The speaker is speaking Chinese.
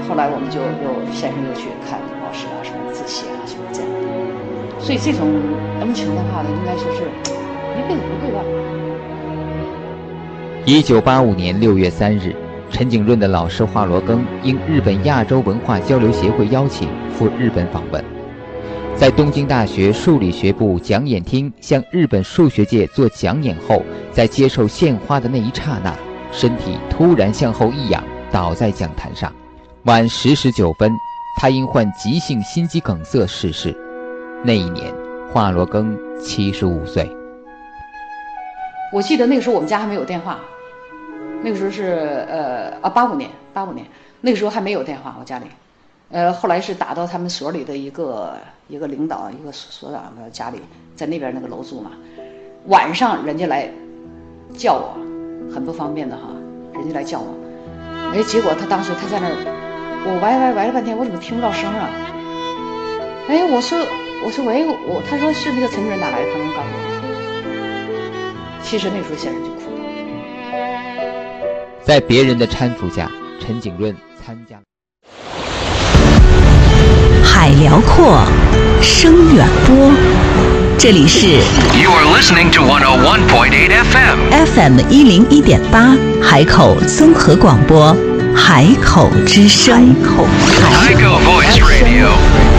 后来我们就先生又去看老师啊，什么自习啊，什么这样的。所以这种恩情的话呢，应该说是一辈子不会忘。 1985年6月3日，陈景润的老师华罗庚应日本亚洲文化交流协会邀请赴日本访问，在东京大学数理学部讲演厅向日本数学界做讲演后，在接受献花的那一刹那，身体突然向后一仰，倒在讲坛上。晚10时9分，他因患急性心肌梗塞逝世。那一年，华罗庚75岁。 我记得那个时候我们家还没有电话，那个时候是85年，那个时候还没有电话，我家里。后来是打到他们所里的一个领导，一个所长的家里，在那边那个楼住嘛。晚上人家来叫我，很不方便的哈，人家来叫我。结果他当时他在那儿，我喂了半天，我怎么听不到声啊？我说喂，他说是那个陈主任打来的，他能告诉我。其实那时候先生就哭了。 在别人的搀扶下，陈景润参加。 海辽阔，声远播，这里是 You are listening to 101.8 FM FM101.8 海口综合广播，海口之声， 海口 Voice Radio。